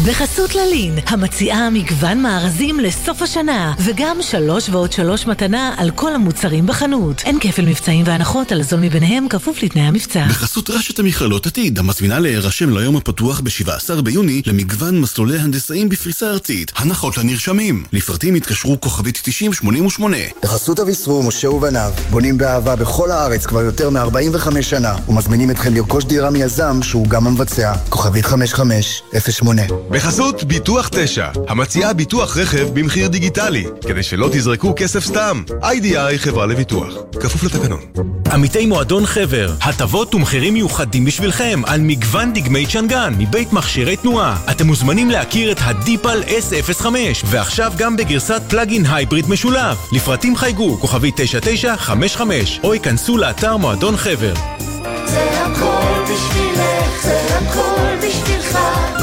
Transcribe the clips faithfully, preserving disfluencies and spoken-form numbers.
בחסות ללין, המציעה מגוון מארזים לסוף השנה, וגם שלוש ועוד שלוש מתנה על כל המוצרים בחנות. אין כפל מבצעים והנחות על זול מביניהם, כפוף לתנאי המבצע. בחסות רשת המכללות עתיד, המזמינה להירשם ליום הפתוח ב-שבעה עשר ביוני למגוון מסלולי הנדסאים בפריסה ארצית. הנחות לנרשמים. לפרטים התקשרו כוכבית תשעים שמונים ושמונה. בחסות אביסרו, משה ובניו, בונים באהבה בכל הארץ כבר יותר מ-ארבעים וחמש שנה, ומזמינים אתכם לרכוש דירה מיזם שהוא גם המבצע. כוכבית חמש חמש אפס שמונה. בחסות ביטוח תשע, המציעה ביטוח רכב במחיר דיגיטלי, כדי שלא תזרקו כסף סתם. איי די איי חברה לביטוח, כפוף לתקנון. עמיתי מועדון חבר, הטבות ומחירים מיוחדים בשבילכם על מגוון דגמי צ'נגן מבית מכשירי תנועה. אתם מוזמנים להכיר את הדיפל אס אפס חמש, ועכשיו גם בגרסת פלאגין הייבריד משולב. לפרטים חייגו כוכבי תשע תשע חמש חמש או ייכנסו לאתר מועדון חבר. זה הכל בשבילך, זה הכל בשבילך,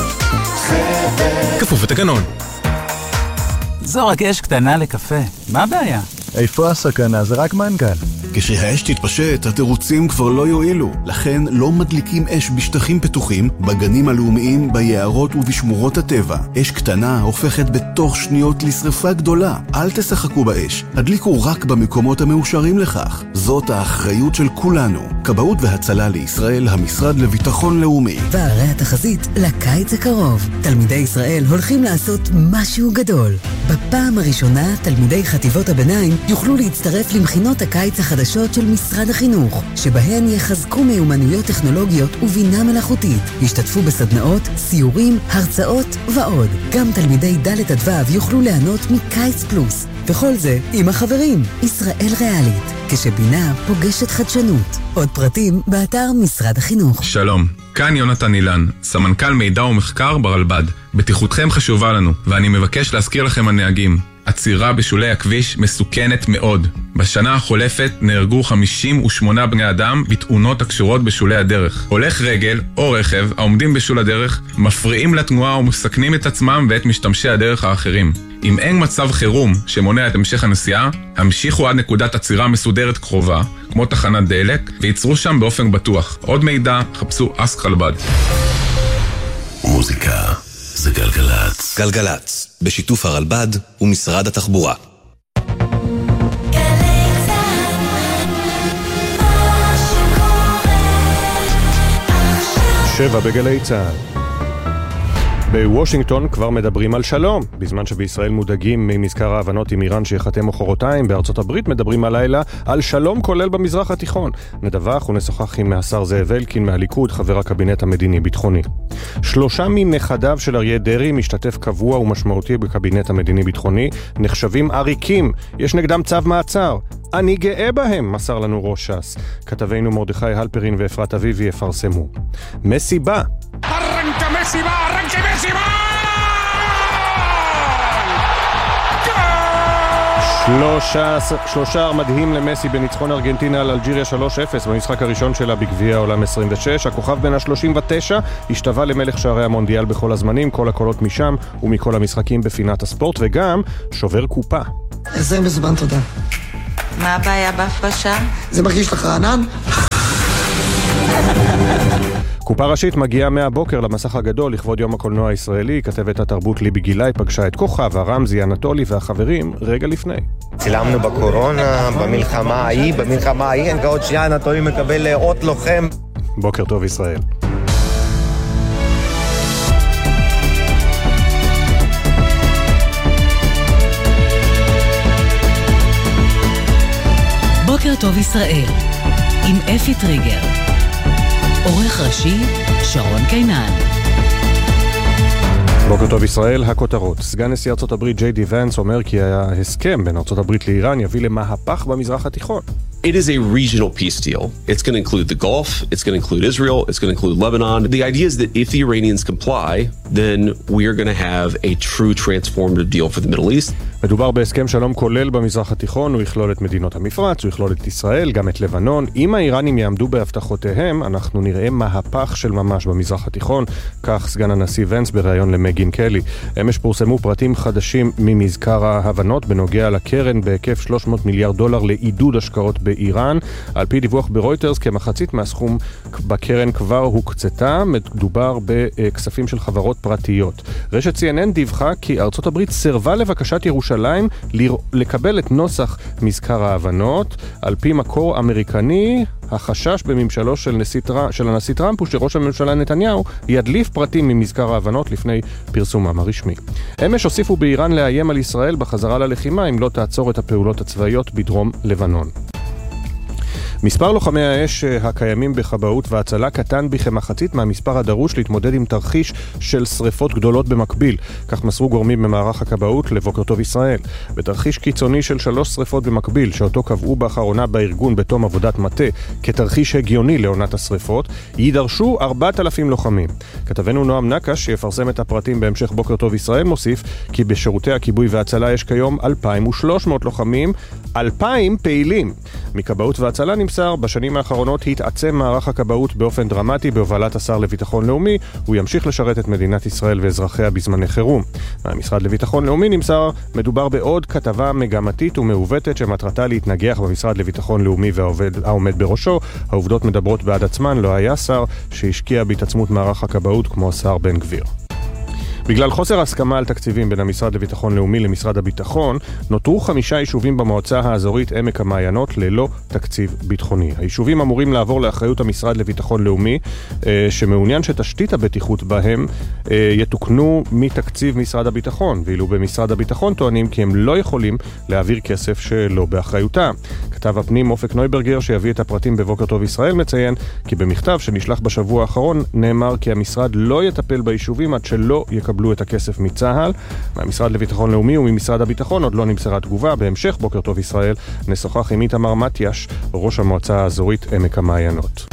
חבר. כפוף לתקנון. זו רק אש קטנה לקפה, מה הבעיה? איפה הסכנה? זה רק מנגל. כשהאש תתפשט, התירוצים כבר לא יועילו. לכן לא מדליקים אש בשטחים פתוחים, בגנים הלאומיים, ביערות ובשמורות הטבע. אש קטנה הופכת בתוך שניות לשריפה גדולה. אל תשחקו באש. הדליקו רק במקומות המאושרים לכך. זאת האחריות של כולנו. כבאות והצלה לישראל, המשרד לביטחון לאומי. והרי התחזית לקיץ הקרוב. תלמידי ישראל הולכים לעשות משהו גדול. בפעם הראשונה, תלמידי חטיבות הביניים יוכלו להצטרף למכינות הקיץ החדשות של משרד החינוך, שבהן יחזקו מיומנויות טכנולוגיות ובינה מלאכותית. ישתתפו בסדנאות, סיורים, הרצאות ועוד. גם תלמידי ד' עד ו' יוכלו ליהנות מקיץ פלוס. וכל זה עם החברים. ישראל ריאלית, כשבינה פוגשת חדשנות. עוד פרטים באתר משרד החינוך. שלום, כאן יונתן אילן, סמנכ"ל מידע ומחקר ברלב"ד. בטיחותכם חשובה לנו, ואני מבקש להזכיר לכם הנהגים. עצירה בשולי הכביש מסוכנת מאוד. בשנה החולפת נהרגו חמישים ושמונה בני אדם בתאונות הקשורות בשולי הדרך. הולך רגל או רכב העומדים בשול הדרך מפריעים לתנועה ומסכנים את עצמם ואת משתמשי הדרך האחרים. אם אין מצב חירום שמונע את המשך הנסיעה, המשיכו עד נקודת עצירה מסודרת קרובה, כמו תחנת דלק, ויצרו שם באופן בטוח. עוד מידע, חפשו אסק חלבד. מוזיקה זה גלגלץ. גלגלץ, בשיתוף הרלב"ד ומשרד התחבורה. שבע בגלי צה"ל. בוושינגטון כבר מדברים על שלום, בזמן שבישראל מודאגים ממזכר ההבנות עם איראן שיחתם מחרתיים. בארצות הברית מדברים הלילה על שלום כולל במזרח התיכון. נדווח ונשוחח עם השר זאב אלקין מהליכוד, חבר הקבינט המדיני-ביטחוני. שלושה מנכדיו של אריה דרעי, משתתף קבוע ומשמעותי בקבינט המדיני-ביטחוני, נחשבים עריקים, יש נגדם צו מעצר. אני גאה בהם, מסר לנו ראש ש"ס. כתבינו מרדכי הלפרין ואפרת אביבי יפרסמו. מסיבה. ארנקה מסיבה, ארנקה מסיבה! שלושה, שלושה מדהים למסי בניצחון ארגנטינה על אלג'יריה שלוש אפס במשחק הראשון שלה בגביע העולם עשרים ושש. הכוכב בין ה-שלושים ותשע השתווה למלך שערי המונדיאל בכל הזמנים, כל הקולות משם ומכל המשחקים בפינת הספורט, וגם שובר קופה. עזר בזמן, תודה. מה הבעיה בהפרשה? זה מרגיש לך רענן? קופה ראשית מגיעה מהבוקר למסך הגדול לכבוד יום הקולנוע הישראלי. כתבת התרבות ליבי גילאי פגשה את כוכב, הרמזי, אנטולי והחברים רגע לפני. צילמנו בקורונה, במלחמה ההיא, במלחמה ההיא, אין כעוד שנייה אנטולי מקבל אות לוחם. בוקר טוב ישראל. בוקר טוב ישראל עם אפי טריגר, עורך ראשי שרון קינן. בוקר טוב ישראל, הכותרות. סגן נשיא ארצות הברית ג'יי די ונס אומר כי ההסכם בין ארצות הברית לאיראן יביא למהפך במזרח התיכון. It is a regional peace deal. It's going to include the Gulf, it's going to include Israel, it's going to include Lebanon. The idea is that if the Iranians comply, then we are going to have a true transformative deal for the Middle East. מדובר בהסכם שלום כולל במזרח התיכון, הוא יכלול את מדינות המפרץ, הוא יכלול את ישראל, גם את לבנון. אם האיראנים יעמדו בהבטחותיהם, אנחנו נראה מהפך של ממש במזרח התיכון, כך סגן הנשיא ונס בריאיון למגין קלי. אמש פורסמו פרטים חדשים ממזכר ההבנות בנוגע לקרן בהיקף שלוש מאות מיליארד דולר לעידוד השקעות באיראן. על פי דיווח ברויטרס, כמחצית מהסכום בקרן כבר הוקצתה, מדובר בכספים של חברות פרטיות. רשת סי אן אן דיווחה כי ארצות הברית סירבה לבקשת ירושלים לקבל את נוסח מזכר ההבנות. על פי מקור אמריקני, החשש בממשלו של, טר... של הנשיא טראמפ הוא שראש הממשלה נתניהו ידליף פרטים ממזכר ההבנות לפני פרסומם הרשמי. אמש הוסיפו באיראן לאיים על ישראל בחזרה ללחימה אם לא תעצור את הפעולות הצבאיות בדרום לבנון. מספר לוחמי האש הקיימים בכבאות והצלה קטן בכמחצית מהמספר הדרוש להתמודד עם תרחיש של שריפות גדולות במקביל. כך מסרו גורמים במערך הכבאות לבוקר טוב ישראל. בתרחיש קיצוני של שלוש שריפות במקביל, שאותו קבעו באחרונה בארגון בתום עבודת מטה כתרחיש הגיוני לעונת השריפות, יידרשו ארבעת אלפים לוחמים. כתבנו נועם נקש, שיפרסם את הפרטים בהמשך בוקר טוב ישראל, מוסיף כי בשירותי הכיבוי והצלה יש כיום אלפיים ושלוש מאות לוחמים, אלפיים פעילים. מכבאות והצלה נמסר, בשנים האחרונות התעצם מערך הכבאות באופן דרמטי בהובלת השר לביטחון לאומי, הוא ימשיך לשרת את מדינת ישראל ואזרחיה בזמני חירום. מהמשרד לביטחון לאומי נמסר, מדובר בעוד כתבה מגמתית ומעוותת שמטרתה להתנגח במשרד לביטחון לאומי והעומד בראשו. העובדות מדברות בעד עצמן, לא היה שר שהשקיע בהתעצמות מערך הכבאות כמו השר בן גביר. בגלל חוסר הסכמה על תקציבים בין המשרד לביטחון לאומי למשרד הביטחון, נותרו חמישה יישובים במועצה האזורית עמק המעיינות ללא תקציב ביטחוני. היישובים אמורים לעבור לאחריות המשרד לביטחון לאומי, שמעוניין שתשתית הבטיחות בהם יתוקנו מתקציב משרד הביטחון, ואילו במשרד הביטחון טוענים כי הם לא יכולים להעביר כסף שלא באחריותה. כתב הפנים אופק נויברגר, שיביא את הפרטים בבוקר טוב ישראל, מציין כי במכתב שנשלח בשבוע האחרון נאמר כי המשרד לא יטפל ביישובים עד שלא יקבלו את הכסף מצה"ל. מהמשרד לביטחון לאומי וממשרד הביטחון עוד לא נמסרה תגובה. בהמשך בוקר טוב ישראל נשוחח עם איתמר מתיאש, ראש המועצה האזורית עמק המעיינות.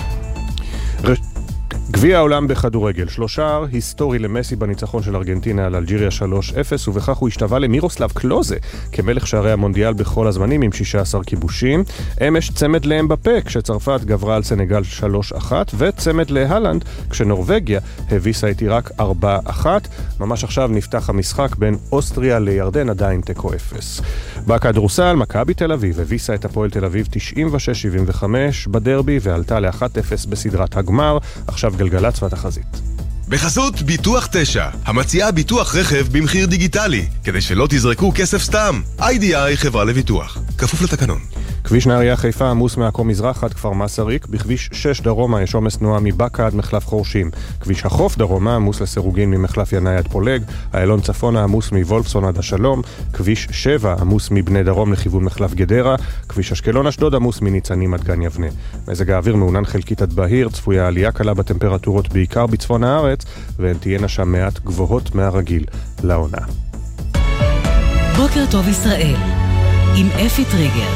גביע העולם בכדורגל, שלושה היסטורי למסי בניצחון של ארגנטינה על אלג'יריה שלוש אפס, ובכך הוא השתווה למירוסלב קלוזה כמלך שערי המונדיאל בכל הזמנים עם שישה עשר כיבושים. אמש צמד לאמבפה כשצרפת גברה על סנגל שלוש אחת, וצמד להלנד כשנורווגיה הביסה את עיראק ארבע אחת. ממש עכשיו נפתח המשחק בין אוסטריה לירדן, עדיין תיקו אפס. בכדורסל, מכבי תל אביב הביסה את הפועל תל אביב תשעים ושש שבעים וחמש בדרבי ועלתה ל-אחת אפס בסדרת הגמר. עכשיו גלגלץ והתחזית. בחסות ביטוח תשע, המציעה ביטוח רכב במחיר דיגיטלי, כדי שלא תזרקו כסף סתם. איי די איי חברה לביטוח, כפוף לתקנון. כביש נהריה חיפה עמוס מעכו מזרח עד כפר מסריק, בכביש שש דרומה יש עומס תנועה מבקה עד מחלף חורשים. כביש החוף דרומה עמוס לסירוגין ממחלף ינאי עד פולג, איילון צפונה עמוס מוולפסון עד השלום, כביש שבע עמוס מבני דרום לכיוון מחלף גדרה, כביש אשקלון אשדוד עמוס מניצנים עד גן יבנה. מזג האוויר מעונן חלקית עד בהיר, צפויה עלייה קלה בטמפרטורות בעיקר בצפון הארץ, והן תהיינה שם מעט גבוהות מהרגיל לעונה. בוקר טוב ישראל עם אפי טריגר.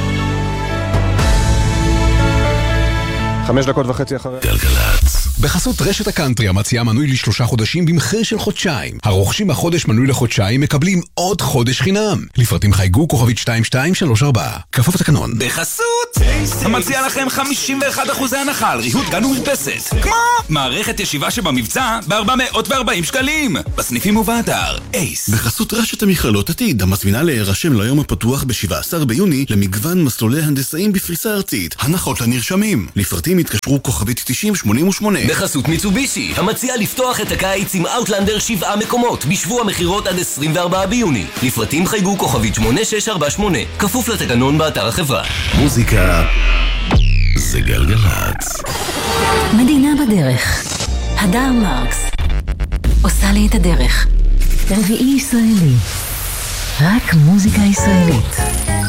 חמש דקות וחצי אחרי גלגלץ. בחסות רשת הקאנטרי המציעה מנוי לשלושה חודשים במחיר של חודשיים. הרוכשים החודש מנוי לחודשיים מקבלים עוד חודש חינם. לפרטים חייגו כוכבית שתיים שתיים שלוש ארבע. כפוף לתקנון. בחסות המציע לכם חמישים ואחד אחוז הנחה על ריהוט גן ומרפסת. כמו מערכת ישיבה שבמבצע ב-ארבע מאות וארבעים שקלים. בסניפים ובאתר אייס. בחסות רשת המכללות עתיד המזמינה להירשם ליום הפתוח ב-שבעה עשר ביוני למגוון מסלולי הנדסאים בפריסה ארצית. הנחות לנרשמים. לפרטים התקשרו כוכבית תשעים שמונים ושמונה. בחסות מיצובישי, המציע לפתוח את הקיץ עם אאוטלנדר שבעה מקומות בשבוע מחירות עד עשרים וארבעה ביוני. לפרטים חייגו כוכבית שמונה שש ארבע שמונה, כפוף לתקנון באתר החברה. מוזיקה זה גלגלץ. מדינה בדרך. הדר מרקס עושה לי את הדרך. רביעי ישראלי, רק מוזיקה ישראלית.